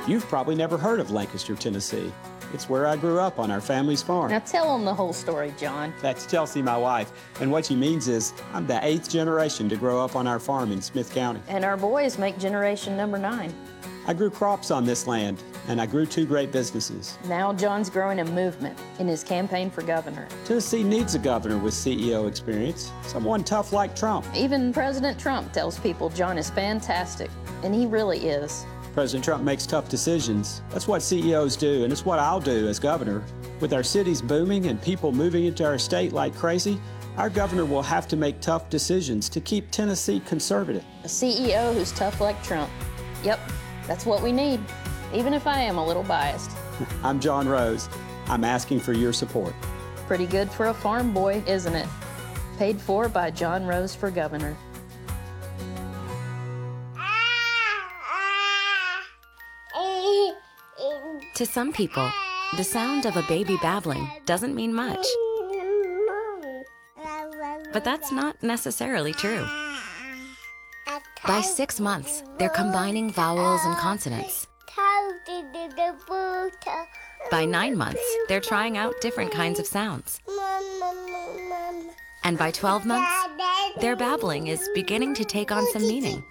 You've probably never heard of Lancaster, Tennessee. It's where I grew up on our family's farm. Now tell them the whole story, John. That's Chelsea, my wife. And what she means is I'm the 8th generation to grow up on our farm in Smith County. And our boys make generation number 9. I grew crops on this land, and I grew 2 great businesses. Now John's growing a movement in his campaign for governor. Tennessee needs a governor with CEO experience, someone tough like Trump. Even President Trump tells people John is fantastic, and he really is. President Trump makes tough decisions. That's what CEOs do, and it's what I'll do as governor. With our cities booming and people moving into our state like crazy, our governor will have to make tough decisions to keep Tennessee conservative. A CEO who's tough like Trump. Yep, that's what we need, even if I am a little biased. I'm John Rose. I'm asking for your support. Pretty good for a farm boy, isn't it? Paid for by John Rose for governor. To some people, the sound of a baby babbling doesn't mean much. But that's not necessarily true. By 6 months, they're combining vowels and consonants. By 9 months, they're trying out different kinds of sounds. And by 12 months, their babbling is beginning to take on some meaning.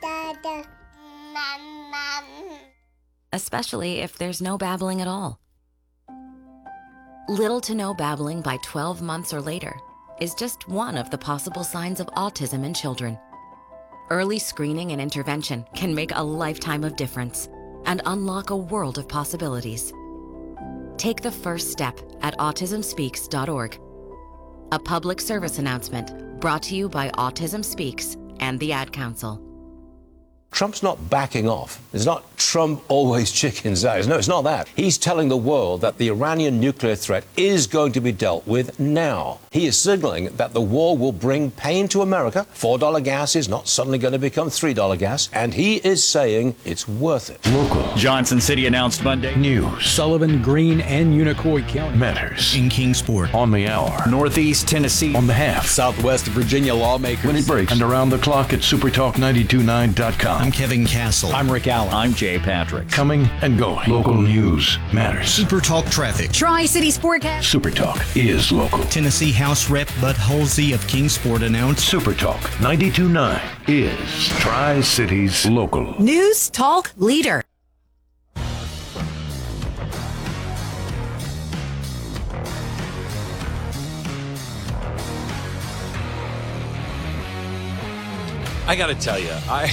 Especially if there's no babbling at all. Little to no babbling by 12 months or later is just one of the possible signs of autism in children. Early screening and intervention can make a lifetime of difference and unlock a world of possibilities. Take the first step at autismspeaks.org. A public service announcement brought to you by Autism Speaks and the Ad Council. Trump's not backing off. It's not Trump always chickens out. No, it's not that. He's telling the world that the Iranian nuclear threat is going to be dealt with now. He is signaling that the war will bring pain to America. $4 gas is not suddenly going to become $3 gas. And he is saying it's worth it. Local. Johnson City announced Monday. News. Sullivan, Greene, and Unicoi County. Matters. In Kingsport. On the hour. Northeast Tennessee. On the half. Southwest Virginia lawmakers. When it breaks. And around the clock at supertalk929.com. I'm Kevin Castle. I'm Rick Allen. I'm Jay Patrick. Coming and going. Local news matters. Supertalk Traffic. Tri-City Sportcast. Supertalk is local. Tennessee House Rep Bud Halsey of Kingsport announced Supertalk 92.9 is Tri-Cities local. News Talk Leader. I got to tell you,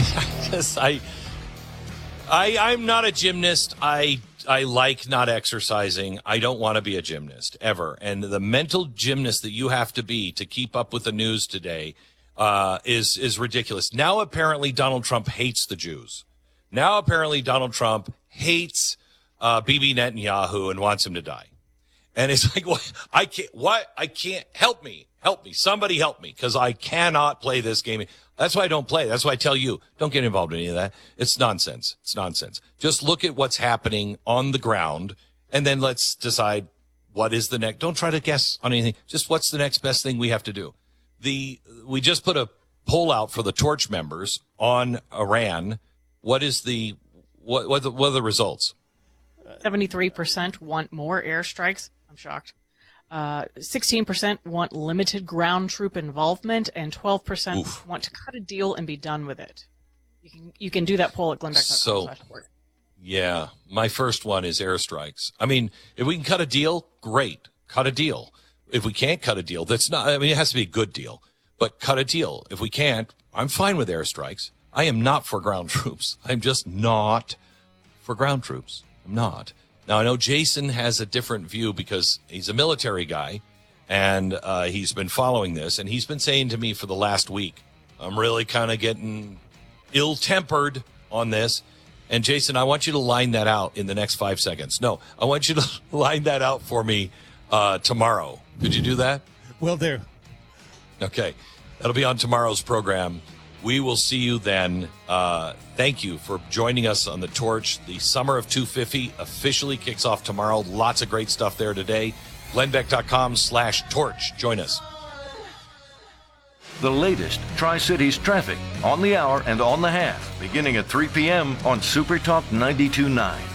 I'm not a gymnast. I like not exercising. I don't want to be a gymnast ever. And the mental gymnast that you have to be to keep up with the news today is ridiculous. Now apparently Donald Trump hates the Jews. Now apparently Donald Trump hates Bibi Netanyahu and wants him to die. And it's like, what? I can't help me. Somebody help me, because I cannot play this game. That's why I don't play. That's why I tell you, don't get involved in any of that. It's nonsense. Just look at what's happening on the ground, and then let's decide what is the next. Don't try to guess on anything. Just what's the next best thing we have to do. We just put a poll out for the Torch members on Iran. What are the results? 73% want more airstrikes. I'm shocked. 16% want limited ground troop involvement, and 12% want to cut a deal and be done with it. You can do that poll at glenbeck.com. Yeah, my first one is airstrikes. I mean, if we can cut a deal, great. Cut a deal. If we can't cut a deal, it has to be a good deal, but cut a deal. If we can't, I'm fine with airstrikes. I am not for ground troops. I'm just not for ground troops. I'm not. Now, I know Jason has a different view because he's a military guy, and he's been following this, and he's been saying to me for the last week, I'm really kind of getting ill-tempered on this. And, Jason, I want you to line that out in the next 5 seconds. No, I want you to line that out for me tomorrow. Could you do that? Will do. Okay. That'll be on tomorrow's program. We will see you then. Thank you for joining us on The Torch. The Summer of 250 officially kicks off tomorrow. Lots of great stuff there today. glenbeck.com/torch. Join us. The latest Tri-Cities traffic on the hour and on the half, beginning at 3 p.m. on Supertalk 92.9.